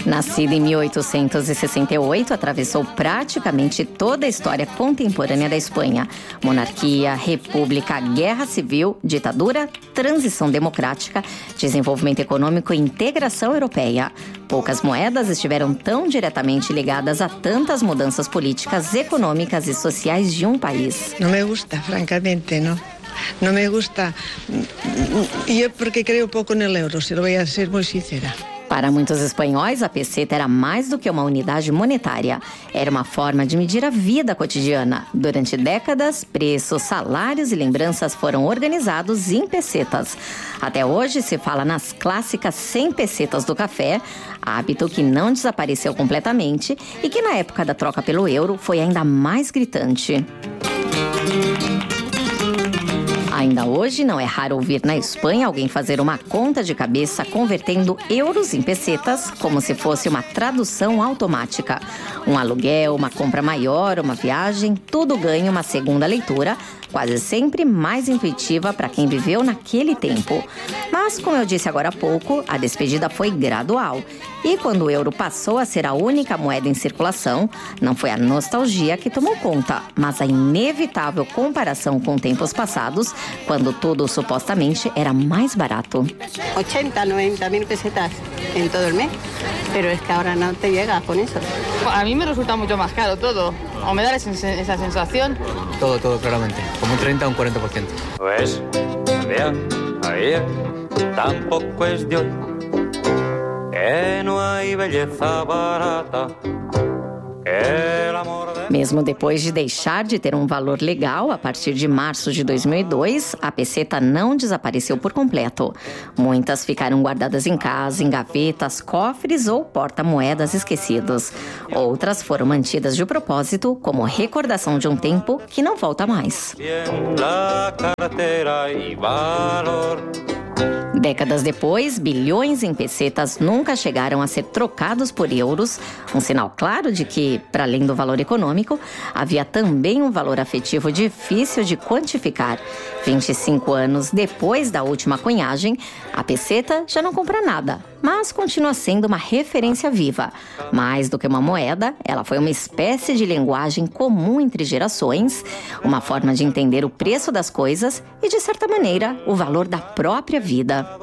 Nascida em 1868, atravessou praticamente toda a história contemporânea da Espanha. Monarquia, república, guerra civil, ditadura, transição democrática, desenvolvimento econômico e integração europeia. Poucas moedas estiveram tão diretamente ligadas a tantas mudanças políticas, econômicas e sociais de um país. Não me gusta, francamente, não. Não me gusta. E é porque creio pouco no euro, se lo voy a ser muito sincera. Para muitos espanhóis, a peseta era mais do que uma unidade monetária. Era uma forma de medir a vida cotidiana. Durante décadas, preços, salários e lembranças foram organizados em pesetas. Até hoje se fala nas clássicas 100 pesetas do café, hábito que não desapareceu completamente e que na época da troca pelo euro foi ainda mais gritante. Ainda hoje, não é raro ouvir na Espanha alguém fazer uma conta de cabeça convertendo euros em pesetas, como se fosse uma tradução automática. Um aluguel, uma compra maior, uma viagem, tudo ganha uma segunda leitura, quase sempre mais intuitiva para quem viveu naquele tempo. Mas, como eu disse agora há pouco, a despedida foi gradual. E quando o euro passou a ser a única moeda em circulação, não foi a nostalgia que tomou conta, mas a inevitável comparação com tempos passados, quando tudo supostamente era mais barato. 80, 90 mil pesetas em todo o mês, mas é que agora não te chega com isso. A mim me resulta muito mais caro todo. ¿O me da esa sensación? Todo, claramente. Como un 30 o un 40%. Pues, ahí, tampoco es de hoy, que no hay belleza barata. Mesmo depois de deixar de ter um valor legal, a partir de março de 2002, a peseta não desapareceu por completo. Muitas ficaram guardadas em casa, em gavetas, cofres ou porta-moedas esquecidos. Outras foram mantidas de propósito como recordação de um tempo que não volta mais. Décadas depois, bilhões em pesetas nunca chegaram a ser trocados por euros, um sinal claro de que, para além do valor econômico, havia também um valor afetivo difícil de quantificar. 25 anos depois da última cunhagem, a peseta já não compra nada, mas continua sendo uma referência viva. Mais do que uma moeda, ela foi uma espécie de linguagem comum entre gerações, uma forma de entender o preço das coisas e, de certa maneira, o valor da própria vida.